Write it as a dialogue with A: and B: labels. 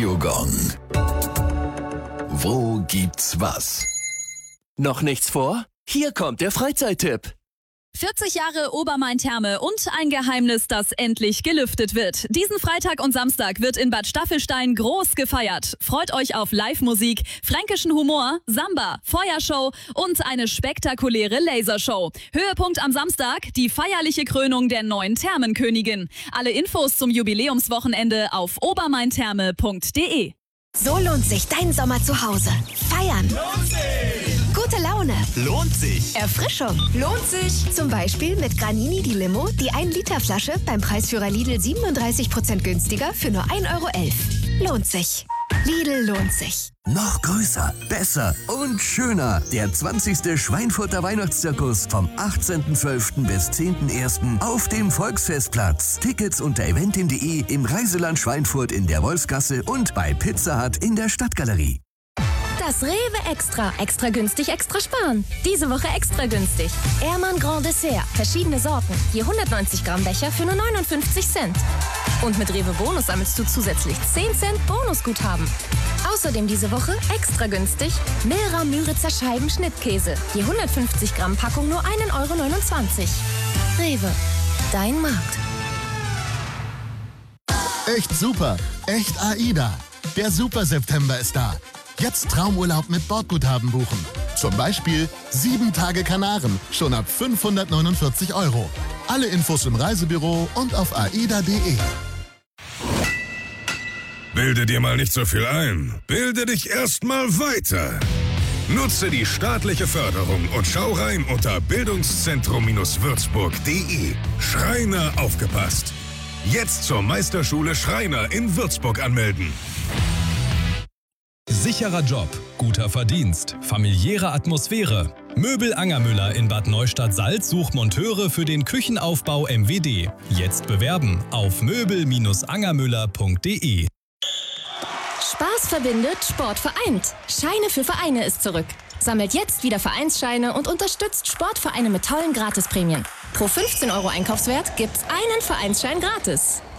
A: Radiogong. Wo gibt's was?
B: Noch nichts vor? Hier kommt der Freizeittipp.
C: 40 Jahre Obermain-Therme und ein Geheimnis, das endlich gelüftet wird. Diesen Freitag und Samstag wird in Bad Staffelstein groß gefeiert. Freut euch auf Live-Musik, fränkischen Humor, Samba, Feuershow und eine spektakuläre Lasershow. Höhepunkt am Samstag, die feierliche Krönung der neuen Thermenkönigin. Alle Infos zum Jubiläumswochenende auf obermaintherme.de.
D: So lohnt sich dein Sommer zu Hause. Feiern.
E: Lohnt sich.
D: Gute Laune.
E: Lohnt sich.
D: Erfrischung.
E: Lohnt sich.
D: Zum Beispiel mit Granini die Limo, die 1-Liter-Flasche beim Preisführer Lidl 37% günstiger für nur 1,11 €. Lohnt sich. Lidl lohnt sich.
F: Noch größer, besser und schöner. Der 20. Schweinfurter Weihnachtszirkus vom 18.12. bis 10.01. auf dem Volksfestplatz. Tickets unter eventim.de, im Reiseland Schweinfurt in der Wolfsgasse und bei Pizza Hut in der Stadtgalerie.
G: Das Rewe Extra. Extra günstig, extra sparen. Diese Woche extra günstig. Ehrmann Grand Dessert. Verschiedene Sorten. Je 190 Gramm Becher für nur 59 Cent. Und mit Rewe Bonus sammelst du zusätzlich 10 Cent Bonusguthaben. Außerdem diese Woche extra günstig Milra Müritzer Scheiben Schnittkäse. Je 150 Gramm Packung nur 1,29 €. Rewe. Dein Markt.
H: Echt super. Echt AIDA. Der Super September ist da. Jetzt Traumurlaub mit Bordguthaben buchen. Zum Beispiel 7 Tage Kanaren, schon ab 549 €. Alle Infos im Reisebüro und auf aida.de.
I: Bilde dir mal nicht so viel ein. Bilde dich erst mal weiter. Nutze die staatliche Förderung und schau rein unter bildungszentrum-würzburg.de. Schreiner aufgepasst. Jetzt zur Meisterschule Schreiner in Würzburg anmelden.
J: Sicherer Job, guter Verdienst, familiäre Atmosphäre. Möbel Angermüller in Bad Neustadt-Salz sucht Monteure für den Küchenaufbau MWD. Jetzt bewerben auf möbel-angermüller.de.
G: Spaß verbindet, Sport vereint. Scheine für Vereine ist zurück. Sammelt jetzt wieder Vereinsscheine und unterstützt Sportvereine mit tollen Gratisprämien. Pro 15 € Einkaufswert gibt's einen Vereinsschein gratis.